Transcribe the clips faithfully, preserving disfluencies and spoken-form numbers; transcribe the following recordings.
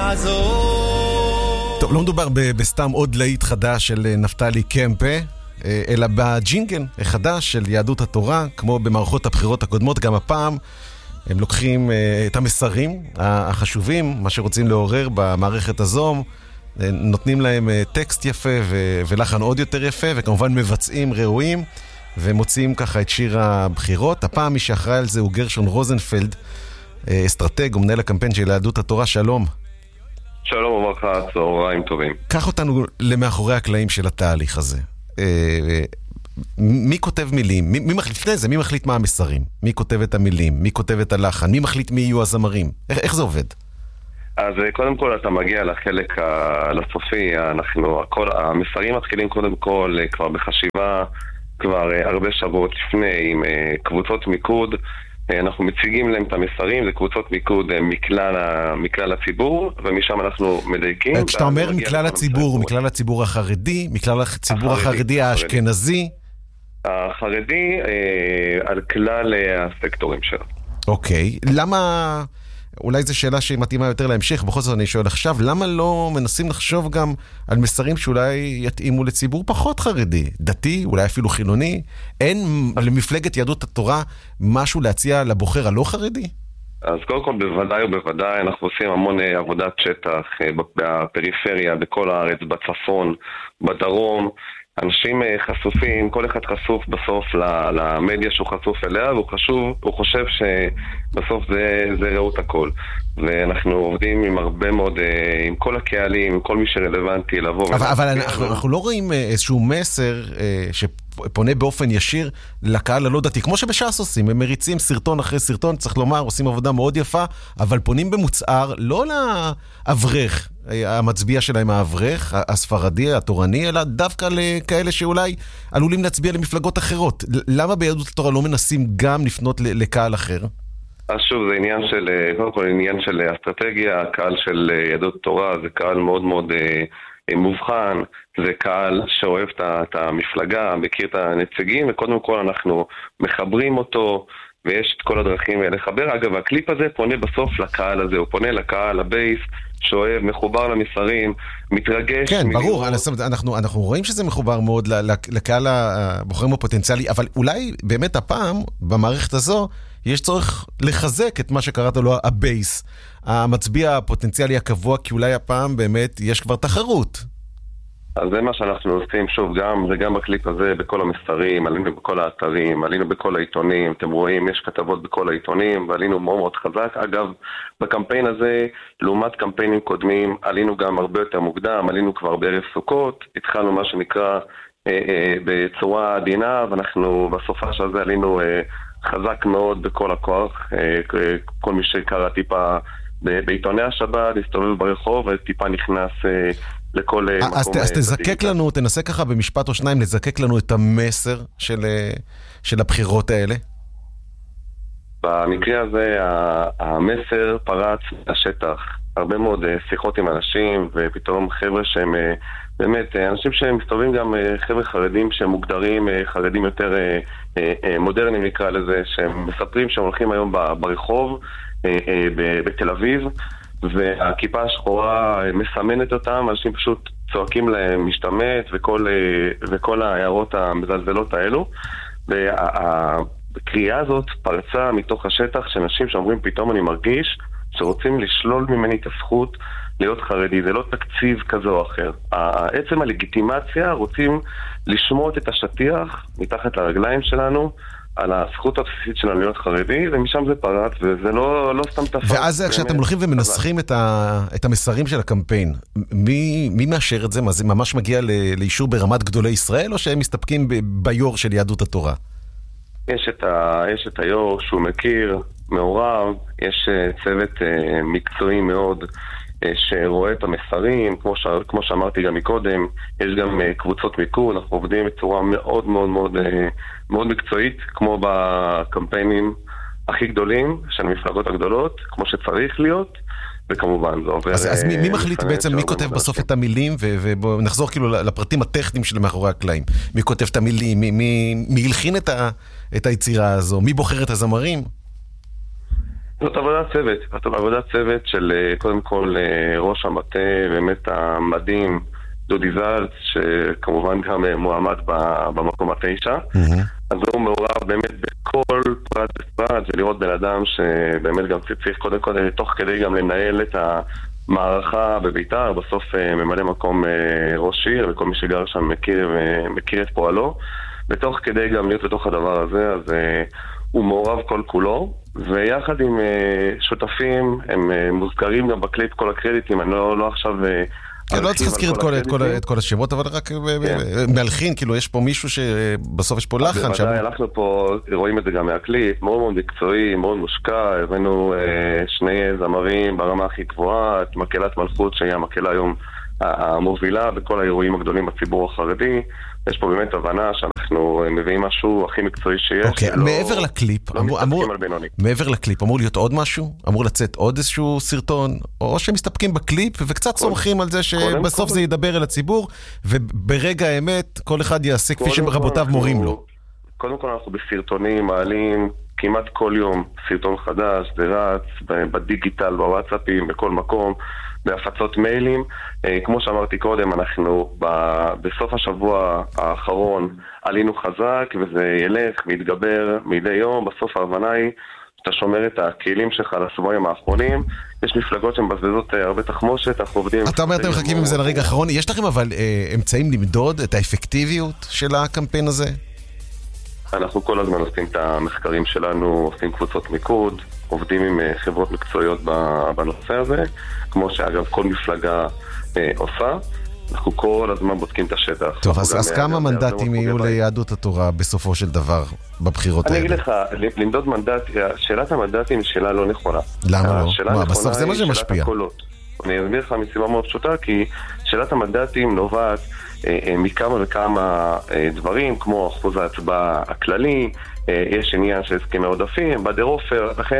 לעזור. טוב, לא מדובר בסתם עוד להיט חדש של נפתלי קמפה, אלא בג'ינגל החדש של יהדות התורה, כמו במערכות הבחירות הקודמות, גם הפעם הם לוקחים את המסרים החשובים, מה שרוצים לעורר במערכת הזו, נותנים להם טקסט יפה ולחן עוד יותר יפה, וכמובן מבצעים ראויים, ומוציאים ככה את שיר הבחירות. הפעם מי שאחראי על זה הוא גרשון רוזנפלד, אסטרטג ומנהל הקמפיין של יהדות התורה. שלום. שלום וברכה, צהריים טובים. קח אותנו למאחורי הקלעים של התהליך הזה. מי כותב מילים? מי, מי מחליט לפני זה? מי מחליט מה המסרים? מי כותב את המילים? מי כותב את הלחן? מי מחליט מי יהיו הזמרים? איך, איך זה עובד? אז קודם כל אתה מגיע לחלק הסופי, אנחנו, הכל, המסרים מתחילים קודם כל כבר בחשיבה, כבר הרבה שבועות לפני, עם קבוצות מיקוד, אנחנו מציגים להם את המסרים, זה קבוצות מיקוד מכלל, מכלל הציבור, ומשם אנחנו מדייקים. כשאתה אומר מכלל הציבור, מכלל הציבור החרדי, מכלל הציבור החרדי האשכנזי? החרדי על כלל הסקטורים שלו. אוקיי, למה... אולי זו שאלה שמתאימה יותר להמשך, בכל זאת אני שואל עכשיו, למה לא מנסים לחשוב גם על מסרים שאולי יתאימו לציבור פחות חרדי, דתי, אולי אפילו חילוני? אין למפלגת יהדות התורה משהו להציע לבוחר הלא חרדי? אז קודם כל בוודאי ובוודאי, אנחנו עושים המון עבודת שטח בפריפריה, בכל הארץ, בצפון, בדרום, אנשים חשופים, כל אחד חשוף בסוף למדיה שהוא חשוף אליה, והוא חשוב, הוא חושב שבסוף זה, זה ראות הכל. ואנחנו עובדים עם הרבה מאוד, עם כל הקהלים, עם כל מי שרלוונטי לבוא. אבל, אבל אנחנו, אנחנו לא רואים איזשהו מסר שפונה באופן ישיר לקהל הלא דתי, כמו שבש"ס עושים, הם מריצים סרטון אחרי סרטון, צריך לומר, עושים עבודה מאוד יפה, אבל פונים במוצער, לא לאברך, המצביע שלהם האברך, הספרדי, התורני, אלא דווקא לכאלה שאולי עלולים להצביע למפלגות אחרות. למה ביהדות התורה לא מנסים גם לפנות לקהל אחר? אז שוב, זה עניין של, קודם כל עניין של אסטרטגיה, הקהל של יהדות התורה זה קהל מאוד מאוד מובחן, זה קהל שאוהב את המפלגה, מכיר את הנציגים, וקודם כל אנחנו מחברים אותו, ויש את כל הדרכים לחבר. אגב, הקליפ הזה פונה בסוף לקהל הזה, הוא פונה לקהל, הבייס, שאוהב, מחובר למסרים, מתרגש. כן, ברור, אנחנו, אנחנו רואים שזה מחובר מאוד לקהל הבוחרים הפוטנציאלי, אבל אולי באמת הפעם, במערכת הזו, יש צורך לחזק את מה שקראת לו הבייס, המצביע הפוטנציאלי הקבוע, כי אולי הפעם באמת יש כבר תחרות. אז זה מה שאנחנו עושים, שוב, גם, וגם בקליפ הזה, בכל המסרים, עלינו בכל האתרים, עלינו בכל העיתונים, אתם רואים, יש כתבות בכל העיתונים, ועלינו מאוד מאוד חזק. אגב, בקמפיין הזה, לעומת קמפיינים קודמים, עלינו גם הרבה יותר מוקדם, עלינו כבר בערב סוכות, התחלנו מה שנקרא אה, אה, בצורה עדינה, ואנחנו בסופה של זה עלינו אה, חזק מאוד בכל הכוח, אה, כל מי שקרא טיפה בעיתוני השבת, הסתובב ברחוב, וטיפה נכנס... אה, לכל אז, אז תזקק לנו, תנסה ככה במשפט או שניים, לזקק לנו את המסר של, של הבחירות האלה. במקרה הזה, המסר פרץ לשטח. הרבה מאוד שיחות עם אנשים, ופתאום חבר'ה שהם, באמת, אנשים שהם מסתובבים גם חבר'ה חרדים, שהם מוגדרים חרדים יותר מודרניים נקרא לזה, שהם מספרים שהם הולכים היום ברחוב, בתל אביב, והכיפה השחורה מסמנת אותם, אנשים פשוט צועקים להם משתמט וכל, וכל ההערות המזלזלות האלו. והקריאה הזאת פרצה מתוך השטח שאנשים שאומרים פתאום אני מרגיש שרוצים לשלול ממני את הזכות להיות חרדי, זה לא תקציב כזה או אחר. עצם הלגיטימציה רוצים לשמוט את השטיח מתחת לרגליים שלנו על הזכות הבסיסית שלנו להיות חרדי, ומשם זה פרט, וזה לא, לא סתם תפס. ואז כשאתם הולכים ומנסחים את, ה, את המסרים של הקמפיין, מי, מי מאשר את זה? מה, זה ממש מגיע ל, לאישור ברמת גדולי ישראל, או שהם מסתפקים ב, ביור של יהדות התורה? יש את, ה, יש את היור שהוא מכיר, מעורב, יש צוות מקצועי מאוד, שרואה את המסרים, כמו, ש... כמו שאמרתי גם מקודם, יש גם קבוצות מיקוד, אנחנו עובדים בצורה מאוד מאוד מאוד, מאוד מקצועית, כמו בקמפיינים הכי גדולים של המפלגות הגדולות, כמו שצריך להיות, וכמובן זה עובר... אז, אז מי, מי מחליט בעצם, מי כותב בסוף את המילים, ובואו נחזור כאילו לפרטים הטכניים של מאחורי הקלעים. מי כותב את המילים, מי, מי, מי הלחין את, ה... את היצירה הזו, מי בוחר את הזמרים? זאת עבודת צוות, זאת עבודת צוות של קודם כל ראש המטה, באמת המדהים, דודי זלץ, שכמובן גם מועמד במקום התשע. Mm-hmm. אז הוא מעורב באמת בכל פרט ופרט, ולראות בן אדם שבאמת גם צריך קודם כל תוך כדי גם לנהל את המערכה בביתר, בסוף ממלא מקום ראש עיר, וכל מי שגר שם מכיר, מכיר את פועלו, ותוך כדי גם להיות בתוך הדבר הזה, אז הוא מעורב כל כולו, ויחד עם שותפים, הם מוזכרים גם בקליפ כל הקרדיטים, אני לא, לא עכשיו... כן, לא צריך להזכיר את כל, את, כל, את כל השמות, אבל רק כן. מלחין, כאילו יש פה מישהו שבסוף יש פה לחן. בוודאי, אנחנו פה רואים את זה גם מהקליפ, מאוד מאוד מקצועי, מאוד מושקע, הבאנו אה, שני זמרים ברמה הכי גבוהה, את מקהלת מלכות שהיא המקהלה היום המובילה בכל האירועים הגדולים בציבור החרדי. יש פה באמת הבנה שאנחנו מביאים משהו הכי מקצועי שיש. אוקיי, מעבר לקליפ, מעבר לקליפ, אמור להיות עוד משהו? אמור לצאת עוד איזשהו סרטון? או שהם מסתפקים בקליפ וקצת סומכים על זה שבסוף זה ידבר אל הציבור, וברגע האמת כל אחד יעשה כפי שרבותיו מורים לו. קודם כל אנחנו בסרטונים מעלים כמעט כל יום סרטון חדש, זה רץ בדיגיטל, בוואטסאפים, בכל מקום, בהפצות מיילים. כמו שאמרתי קודם, אנחנו בסוף השבוע האחרון עלינו חזק, וזה ילך, מתגבר מדי יום. בסוף ההבנה היא שאתה שומר את הכלים שלך לשבועיים האחרונים. יש מפלגות שמבזבזות הרבה תחמושת, אנחנו עובדים... אתה אומר, אתם מחכים עם זה לרגע האחרון. יש לכם אבל אמצעים למדוד את האפקטיביות של הקמפיין הזה? אנחנו כל הזמן עושים את המחקרים שלנו, עושים קבוצות מיקוד, עובדים עם חברות מקצועיות בנושא הזה, כמו שאגב כל מפלגה אה, עושה. אנחנו כל הזמן בודקים את השטח. טוב, אז, אז כמה מנדטים יהיו ליהדות התורה בסופו של דבר בבחירות האלה? אני אגיד לך, למדוד מנדט, שאלת המנדטים היא שאלה לא נכונה. למה לא? מה, בסוף זה מה שמשפיע. אני אסביר לך מסיבה מאוד פשוטה, כי שאלת המנדטים נובעת מכמה וכמה דברים, כמו אחוז ההצבעה הכללי, יש עניין של הסכמי עודפים, בדר עופר, לכן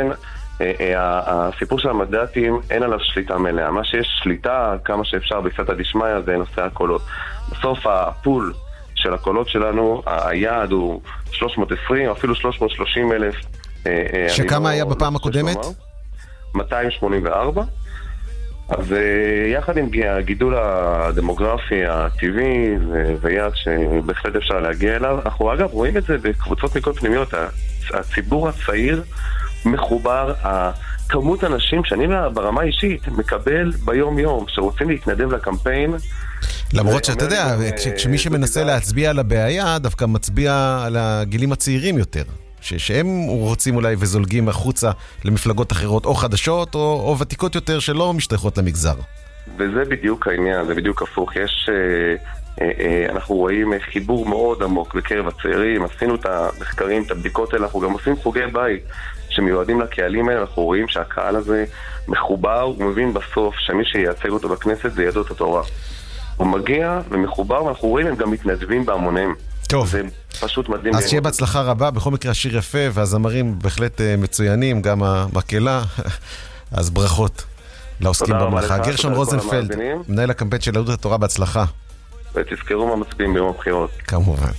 הסיפור של המנדטים אין עליו שליטה מלאה. מה שיש שליטה, כמה שאפשר בסייעתא דשמיא, זה נושא הקולות. בסוף הפול של הקולות שלנו, היעד הוא שלוש מאות ועשרים, אפילו שלוש מאות ושלושים אלף. שכמה היה בפעם הקודמת? מאתיים שמונים וארבע. אז יחד עם הגידול הדמוגרפי הטבעי, זה יעד שבהחלט אפשר להגיע אליו. אנחנו אגב רואים את זה בקבוצות מכל פנימיות. הציבור הצעיר מחובר, כמות אנשים שאני ברמה אישית מקבל ביום יום שרוצים להתנדב לקמפיין. למרות שאתה יודע, כשמי שמנסה להצביע על הבעיה דווקא מצביע על הגילים הצעירים יותר, שהם רוצים אולי וזולגים החוצה למפלגות אחרות או חדשות או, או ותיקות יותר שלא משתייכות למגזר. וזה בדיוק העניין, זה בדיוק הפוך. יש, אנחנו רואים חיבור מאוד עמוק בקרב הצעירים, עשינו את המחקרים, את הבדיקות האלה, אנחנו גם עושים חוגי בית שמיועדים לקהלים האלה. אנחנו רואים שהקהל הזה מחובר, הוא מבין בסוף שמי שייצג אותו בכנסת זה יהדות התורה. הוא מגיע ומחובר, ואנחנו רואים הם גם מתנדבים בהמוניהם. טוב. זה פשוט מדהים. אז שיהיה בהצלחה רבה, בכל מקרה השיר יפה והזמרים בהחלט מצוינים, גם המקהלה, אז ברכות לעוסקים במלאכה. גרשון רוזנפלד, מנהל הקמפיין של יהדות התורה, בהצלחה. ותזכרו מה מצביעים ביום הבחירות. כמובן.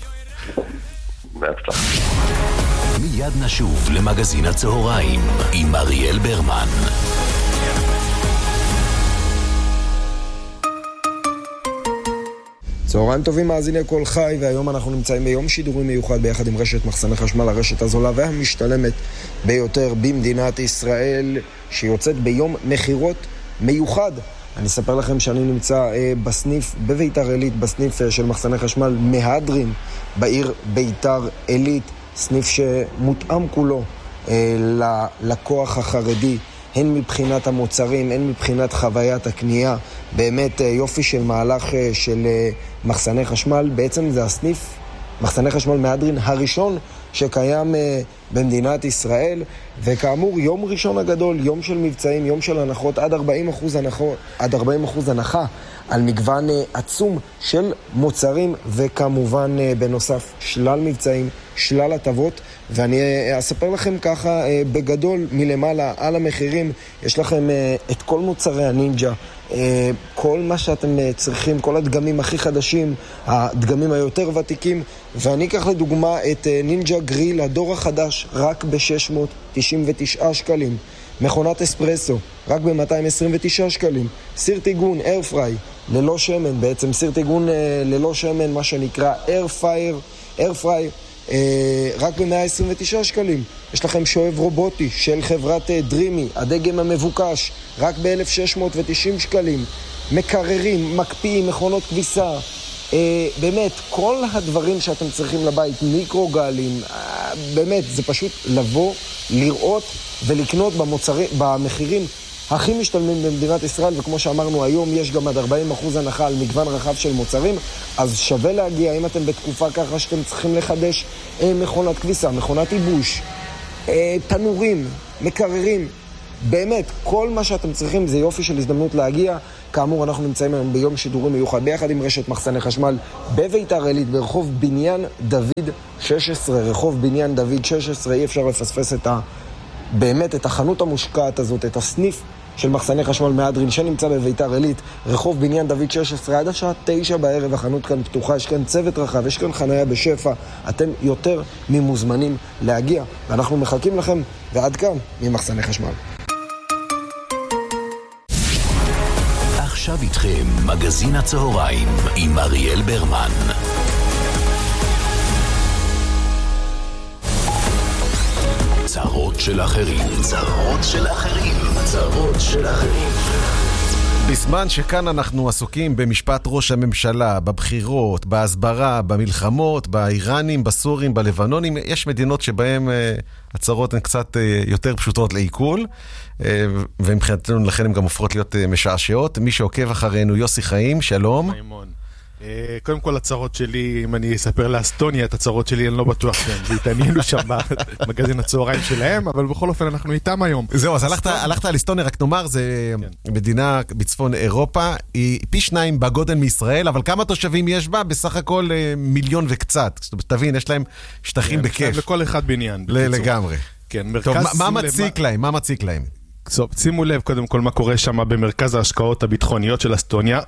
בהצלחה. מיד נשוב למגזין הצהריים עם אריאל ברמן. צהריים טובים מאזיני כל חי, והיום אנחנו נמצאים ביום שידורי מיוחד ביחד עם רשת מחסני חשמל, הרשת הזולה והמשתלמת ביותר במדינת ישראל, שיוצאת ביום מחירות מיוחד. אני אספר לכם שאני נמצא אה, בסניף בביתר עילית, בסניף אה, של מחסני חשמל מהדרין בעיר ביתר עילית, סניף שמותאם כולו אה, ללקוח החרדי, הן מבחינת המוצרים, הן מבחינת חוויית הקנייה. באמת יופי של מהלך של מחסני חשמל. בעצם זה הסניף מחסני חשמל מהדרין הראשון שקיים במדינת ישראל, וכאמור יום ראשון הגדול, יום של מבצעים, יום של הנחות, עד ארבעים אחוז הנחה, עד ארבעים אחוז הנחה על מגוון עצום של מוצרים, וכמובן בנוסף שלל מבצעים, שלל הטבות. ואני אספר לכם ככה בגדול מלמעלה על המחירים. יש לכם את כל מוצרי הנינג'ה, כל מה שאתם צריכים, כל הדגמים הכי חדשים, הדגמים היותר ותיקים. ואני אקח לדוגמה את נינג'ה גריל הדור החדש רק ב-שש מאות תשעים ותשעה שקלים. מכונת אספרסו, רק ב-מאתיים עשרים ותשעה שקלים. סיר טיגון, אייר פריי, ללא שמן, בעצם סיר טיגון אה, ללא שמן, מה שנקרא אייר פייר, אייר פריי, אה, רק ב-מאה עשרים ותשעה שקלים. יש לכם שואב רובוטי של חברת אה, דרימי, הדגם המבוקש, רק ב-אלף שש מאות ותשעים שקלים. מקררים, מקפיאים, מכונות כביסה, אה, באמת, כל הדברים שאתם צריכים לבית, מיקרוגלים, אה, באמת, זה פשוט לבוא, לראות ולקנות במוצרים, במחירים הכי משתלמים במדינת ישראל, וכמו שאמרנו היום, יש גם עד ארבעים אחוז הנחה על מגוון רחב של מוצרים, אז שווה להגיע, אם אתם בתקופה ככה שאתם צריכים לחדש אה, מכונת כביסה, מכונת ייבוש, אה, תנורים, מקררים, באמת, כל מה שאתם צריכים זה יופי של הזדמנות להגיע. כאמור, אנחנו נמצאים היום ביום שידורים מיוחד ביחד עם רשת מחסני חשמל בביתר עילית, ברחוב בניין דוד שש עשרה, רחוב בניין דוד שש עשרה, אי אפשר לפספס את ה... באמת את החנות המושקעת הזאת, את הסניף של מחסני חשמל מהדרין שנמצא בביתר עילית, רחוב בניין דוד שש עשרה, עד השעה תשע בערב, החנות כאן פתוחה, יש כאן צוות רחב, יש כאן חניה בשפע, אתם יותר ממוזמנים להגיע, ואנחנו מחכים לכם, ועד כאן ממחסני חשמל. עכשיו איתכם מגזין הצהריים עם אריאל ברמן. צרות של אחרים, צרות של אחרים, צרות של אחרים. בזמן שכאן אנחנו עסוקים במשפט ראש הממשלה, בבחירות, בהסברה, במלחמות, באיראנים, בסורים, בלבנונים, יש מדינות שבהן uh, הצרות הן קצת uh, יותר פשוטות לעיכול, uh, ומבחינתנו לכן הן גם הופכות להיות uh, משעשעות. מי שעוקב אחרינו, יוסי חיים, שלום. מימון. קודם כל הצרות שלי, אם אני אספר לאסטוניה את הצרות שלי, אני לא בטוח שהם והתעניינו שם במגזין הצהריים שלהם, אבל בכל אופן אנחנו איתם היום. זהו, אז הלכת על אסטוניה, רק נאמר, זה מדינה בצפון אירופה, היא פי שניים בגודל מישראל, אבל כמה תושבים יש בה? בסך הכל מיליון וקצת. תבין, יש להם שטחים בכיף. לכל אחד בניין. לגמרי. טוב, מה מציק להם? מה מציק להם? שימו לב קודם כל מה קורה שם במרכז ההשקעות הביטחוניות של אסטוניה.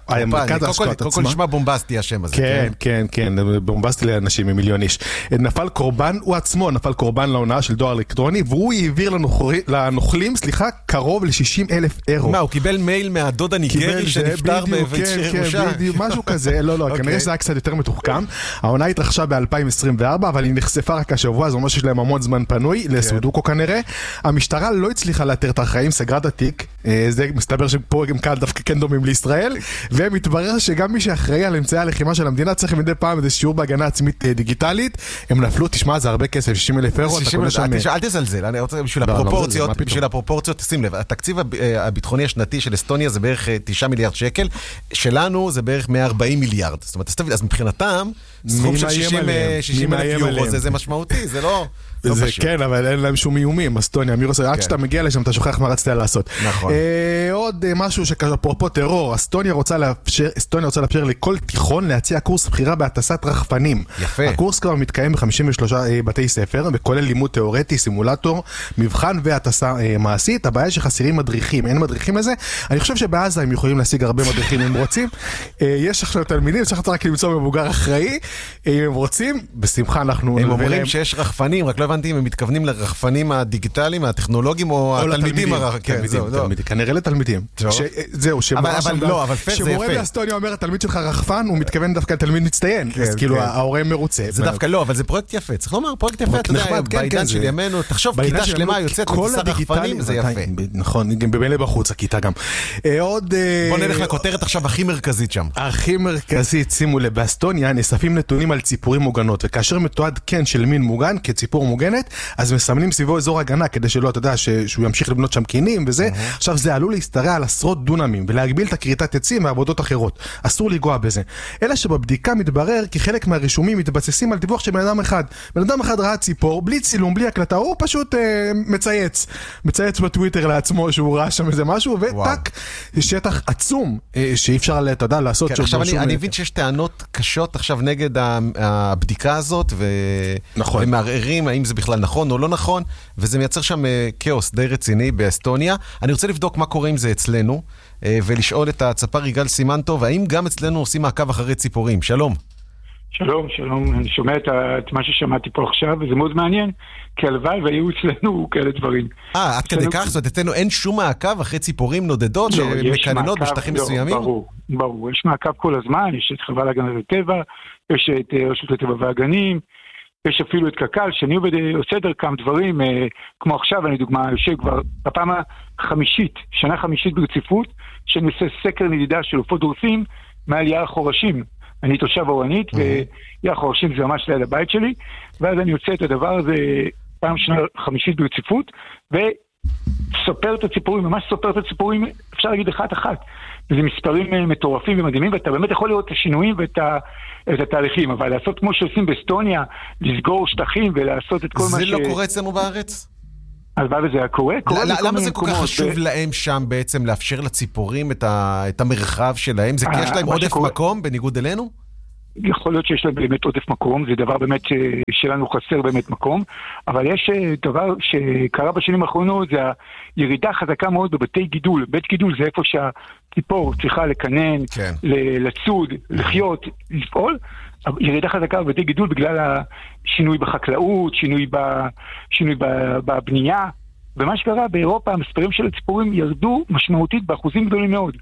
קודם כל נשמע בומבסטי השם הזה. כן, כן, כן, בומבסטי לאנשים ממיליון איש. נפל קורבן, הוא עצמו נפל קורבן להונאה של דואר אלקטרוני, והוא העביר לנוכלים, סליחה, קרוב ל-שישים אלף אירו. מה, הוא קיבל מייל מהדוד הניגרי שנפטר בבית שירושה? משהו כזה, לא, לא, כנראה שזה היה קצת יותר מתוחכם. ההונאה התרחשה ב-אלפיים עשרים וארבע, אבל היא נחשפה רק השבוע, זה אומר שיש להם המון זמן פנוי, לסודוקו כנראה. המשטרה לא הצליחה לאתר את האחראים, סגרה את התיק, זה מסתבר שפה גם כאן דווקא כן דומים לישראל, ומתברר שגם מי שאחראי על אמצעי הלחימה של המדינה צריך מדי פעם איזה שיעור בהגנה עצמית דיגיטלית, הם נפלו, תשמע, זה הרבה כסף, שישים אלף אירו, אל תזלזל, אני רוצה בשביל הפרופורציות, בשביל הפרופורציות, תשים לב, התקציב הביטחוני השנתי של אסטוניה זה בערך תשעה מיליארד שקל, שלנו זה בערך מאה וארבעים מיליארד, זאת אומרת, אז מבחינתם, סכום של שישים אלף יורו, זה משמעותי, זה לא... זה כן, אבל אין להם שום איומים, אסטוניה, מי רוצה, עד שאתה מגיע לשם, אתה שוכח מה רצית לעשות. נכון. עוד משהו שפרופו טרור, אסטוניה רוצה לאפשר, אסטוניה רוצה לאפשר לכל תיכון להציע קורס בחירה בהטסת רחפנים. יפה. הקורס כבר מתקיים ב-חמישים ושלושה בתי ספר, וכולל לימוד תיאורטי, סימולטור, מבחן והטסה מעשית. הבעיה שחסרים מדריכים, אין מדריכים לזה. אני חושב שבעזה הם יכולים להשיג הרבה מדריכים אם רוצים. יש עכשיו תלמידים, צריך רק למצוא מבוגר אחראי. אם הם רוצים, בשמחה אנחנו... הם אומרים שיש רחפנים, רק לא הבנתי אם הם מתכוונים לרחפנים הדיגיטליים, הטכנולוגיים או התלמידים. כנראה לתלמידים. זהו, שמורה באסטוניה אומר, התלמיד שלך רחפן, הוא מתכוון דווקא לתלמיד מצטיין, אז כאילו ההורה מרוצה. זה דווקא לא, אבל זה פרויקט יפה, צריך לומר, פרויקט יפה, אתה יודע, בעידן של ימינו, תחשוב, כיתה שלמה יוצאת מטיסה רחפנים, זה יפה. נכון, גם במילא בחוץ, הכיתה גם. עוד... בוא נלך לכותרת עכשיו הכי מרכזית שם. הכי מרכזית, שימו לב, באסטוניה נאספים נתונים על ציפורים מוגנות, וכאשר מתועד כן של מין מוגן, כציפור מוגנת, אז מסמנים סביבו אזור הגנה, כדי שלא, אתה יודע, שהוא ימשיך לבנות שם קינים וזה. עכשיו, זה עלול להסתרע על עשרות דונמים, ולהגביל את הכריתת עצים ועבודות אחרות. אסור לגוע בזה. אלא שבבדיקה מתברר כי חלק מהרישומים מתבססים על דיווח של בן אדם אחד. בן אדם אחד ראה ציפור, בלי צילום, בלי הקלטה, הוא פשוט אה, מצייץ. מצייץ בטוויטר לעצמו שהוא ראה שם איזה משהו, וטק, שטח עצום, אה, שאי אפשר לתדע לעשות. כן, עכשיו אני, אני מבין שיש טענות קשות עכשיו נגד הבדיקה הזאת, ו... נכון. ומערערים האם זה בכלל נכון או לא נכון, וזה מייצר שם כאוס די רציני באסטוניה. אני רוצה לבדוק מה קורה עם זה אצלנו, ולשאול את הצפר יגאל סימנטוב, האם גם אצלנו עושים מעקב אחרי ציפורים? שלום. שלום, שלום, אני שומע את מה ששמעתי פה עכשיו, וזה מאוד מעניין, כי הלוואי והיו אצלנו כאלה דברים. אה, עד כדי כך? זאת אומרת, אצלנו אין שום מעקב אחרי ציפורים נודדות שמקננות בשטחים מסוימים? ברור, ברור, יש מעקב כל הזמן, יש את חברה להגנת הטבע, יש את רשות הטבע והגנים, יש אפילו את קק"ל, שאני עושה דרכם דברים, כמו עכשיו, אני דוגמה, יושב כבר בפעם החמישית, שנה חמישית ברציפות, שאני עושה סקר נדידה של עופות דורסים מעל יער חורשים. אני תושב אורנית, ויער חורשים זה ממש ליד הבית שלי, ואז אני יוצא את הדבר הזה פעם שנה חמישית ברציפות, וסופר את הציפורים, ממש סופר את הציפורים, אפשר להגיד אחת אחת. וזה מספרים מטורפים ומדהימים, ואתה באמת יכול לראות את השינויים ואת ה... את התהליכים, אבל לעשות כמו שעושים באסטוניה, לסגור שטחים ולעשות את כל מה ש... זה לא קורה אצלנו בארץ? הלוואי וזה היה קורה? למה זה כל כך חשוב להם שם בעצם לאפשר לציפורים את המרחב שלהם? זה כי יש להם עודף מקום בניגוד אלינו? יכול להיות שיש להם באמת עודף מקום, זה דבר באמת שלנו חסר באמת מקום, אבל יש דבר שקרה בשנים האחרונות, זה הירידה חזקה מאוד בבתי גידול. בית גידול זה איפה שהציפור צריכה לקנן, כן. לצוד, לחיות, לפעול. ירידה חזקה בבתי גידול בגלל השינוי בחקלאות, שינוי, ב, שינוי ב, בבנייה, ומה שקרה באירופה, המספרים של הציפורים ירדו משמעותית באחוזים גדולים מאוד.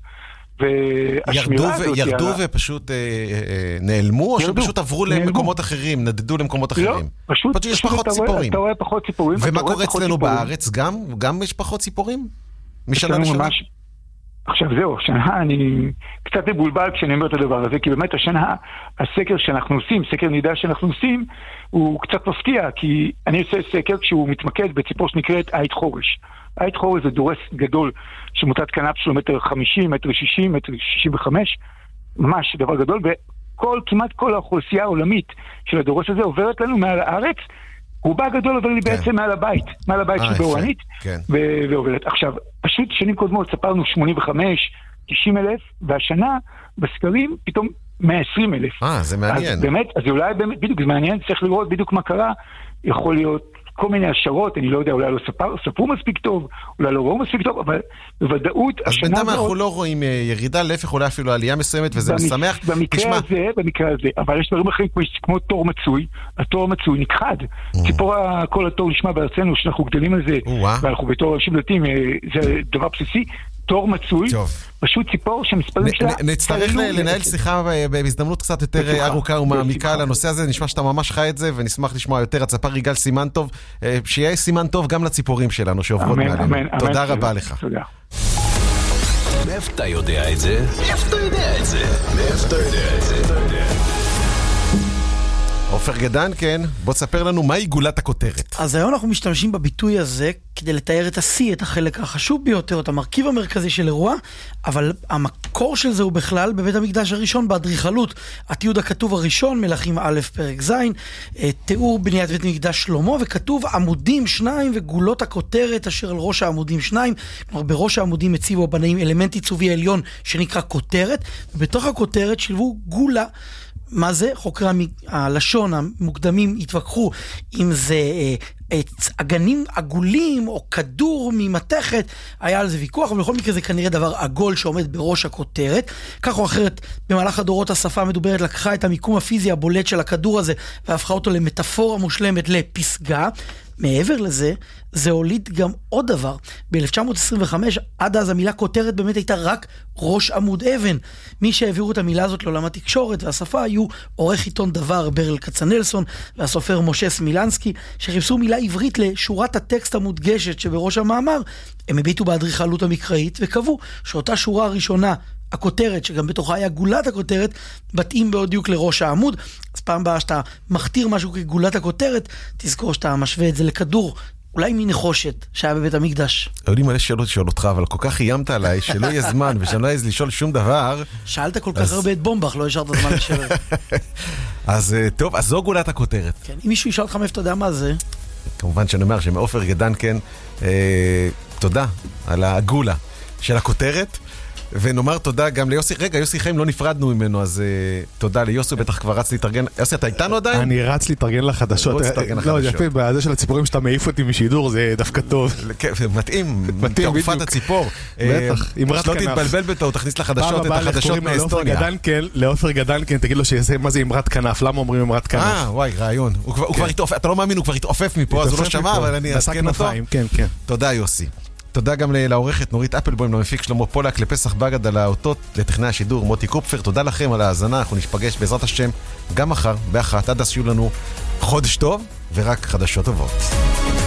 ירדו, ו- ירדו ה... ופשוט אה, אה, נעלמו, או שפשוט עברו נעלמו. למקומות אחרים, נדדו למקומות אחרים? לא, פשוט, פשוט יש פחות אתה ציפורים. רואה, אתה רואה פחות ציפורים. ומה קורה אצלנו ציפורים. בארץ? גם, גם יש פחות ציפורים? משנה לשנה? ממש... עכשיו זהו, השנה אני קצת מבולבל כשאני אומר את הדבר הזה, כי באמת השנה, הסקר שאנחנו עושים, סקר נדע שאנחנו עושים, הוא קצת מפתיע, כי אני עושה סקר כשהוא מתמקד בציפור שנקראת עית חורש. עית חורש זה דורס גדול שמוטת כנף שלו מטר חמישים, מטר שישים, מטר שישים וחמש, ממש דבר גדול, וכל, כמעט כל האוכלוסייה העולמית של הדורס הזה עוברת לנו מעל הארץ, רובה הגדול עובר לי בעצם מעל הבית, מעל הבית של באורנית, ועוברת. עכשיו, פשוט שנים קודמות ספרנו שמונים וחמש, תשעים אלף, והשנה בסקרים פתאום מאה ועשרים אלף. אה, זה מעניין. אז באמת, אז אולי באמת, בדיוק, זה מעניין, צריך לראות בדיוק מה קרה, יכול להיות כל מיני השערות, אני לא יודע, אולי לא ספר, ספרו מספיק טוב, אולי לא ראו מספיק טוב, אבל בוודאות השנה... אז בינתיים אנחנו לא רואים ירידה, להפך אולי אפילו עלייה מסוימת, וזה משמח. במקרה הזה, במקרה הזה, אבל יש דברים אחרים כמו תור מצוי, התור מצוי נכחד. ציפור כל התור נשמע בארצנו, שאנחנו גדלים על זה, ואנחנו בתור אנשים דתיים, זה דבר בסיסי, תור מצוי, פשוט ציפור שמספרים שלה... נצטרך לנהל שיחה בהזדמנות קצת יותר ארוכה ומעמיקה על הנושא הזה, נשמע שאתה ממש חי את זה, ונשמח לשמוע יותר. הצפר יגאל סימן טוב, שיהיה סימן טוב גם לציפורים שלנו שעוברות מעלינו. תודה רבה לך. תודה. מאיפה אתה יודע את זה? מאיפה אתה יודע את זה? מאיפה אתה יודע את זה? עופר גדן, כן, בוא תספר לנו מהי גולת הכותרת. אז היום אנחנו משתמשים בביטוי הזה כדי לתאר את השיא, את החלק החשוב ביותר, את המרכיב המרכזי של אירוע, אבל המקור של זה הוא בכלל בבית המקדש הראשון באדריכלות. התיעוד הכתוב הראשון, מלכים א' פרק ז', תיאור בניית בית המקדש שלמה, וכתוב עמודים שניים וגולות הכותרת אשר על ראש העמודים שניים. כלומר, בראש העמודים הציבו הבנאים אלמנט עיצובי עליון שנקרא כותרת, ובתוך הכותרת שילבו גולה. מה זה? חוקרי הלשון המוקדמים התווכחו אם זה אגנים עגולים או כדור ממתכת, היה על זה ויכוח, אבל בכל מקרה זה כנראה דבר עגול שעומד בראש הכותרת. כך או אחרת, במהלך הדורות השפה המדוברת לקחה את המיקום הפיזי הבולט של הכדור הזה והפכה אותו למטאפורה מושלמת לפסגה. מעבר לזה, זה הוליד גם עוד דבר. ב-אלף תשע מאות עשרים וחמש, עד אז המילה כותרת באמת הייתה רק ראש עמוד אבן. מי שהעבירו את המילה הזאת לעולם התקשורת והשפה היו עורך עיתון דבר ברל כצנלסון והסופר משה סמילנסקי, שחיפשו מילה עברית לשורת הטקסט המודגשת שבראש המאמר. הם הביטו באדריכלות המקראית וקבעו שאותה שורה הראשונה, הכותרת, שגם בתוכה היה גולת הכותרת, מתאים בעוד דיוק לראש העמוד. אז פעם באה שאתה מכתיר משהו כגולת הכותרת, תזכור שאתה משווה את זה לכדור, אולי מנחושת שהיה בבית המקדש. היו לי מלא שאלות לשאול אותך, אבל כל כך איימת עליי שלא יהיה זמן, ושאני לא יהיה לשאול שום דבר. שאלת כל כך הרבה את בומבך, לא השארת זמן לשאול. אז טוב, אז זו גולת הכותרת. כן, אם מישהו ישאל אותך מאיפה אתה יודע מה זה? כמובן שאני אומר שמעופר גדן, כן, תודה על הגולה של הכותרת. ונאמר תודה גם ליוסי, רגע, יוסי חיים לא נפרדנו ממנו, אז תודה ליוסי, בטח כבר רץ להתארגן. יוסי, אתה איתנו עדיין? אני רץ להתארגן לחדשות. לא, יפה, בזה של הציפורים שאתה מעיף אותי משידור, זה דווקא טוב. מתאים, תעופת הציפור. בטח, אמרת כנף. לא תתבלבל בטעות, תכניס לחדשות את החדשות מאסטוניה. לאופר גדנקן, תגיד לו מה זה אמרת כנף, למה אומרים אמרת כנף? אה, וואי, רעיון. הוא כבר התעופף, אתה לא מאמין, הוא כבר התעופף מפה, אז הוא לא שמע, אבל אני אעסקן אותו. תודה יוסי. תודה גם לעורכת נורית אפלבוים, למפיק שלמה פולק, לפסח בגד על האותות, לטכנאי השידור מוטי קופפר. תודה לכם על ההאזנה, אנחנו נשפגש בעזרת השם גם מחר באחת, עד אז שיהיו לנו חודש טוב ורק חדשות טובות.